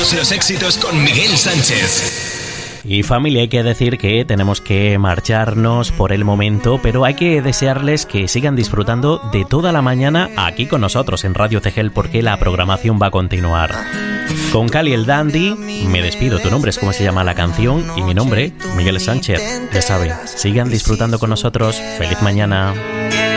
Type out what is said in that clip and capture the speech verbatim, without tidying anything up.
Todos los éxitos con Miguel Sánchez. Y familia, hay que decir que tenemos que marcharnos por el momento, pero hay que desearles que sigan disfrutando de toda la mañana aquí con nosotros en Radio Tegel, porque la programación va a continuar. Con Cali el Dandy me despido. Tu nombre es como se llama la canción y mi nombre, Miguel Sánchez. Ya saben, sigan disfrutando con nosotros. Feliz mañana.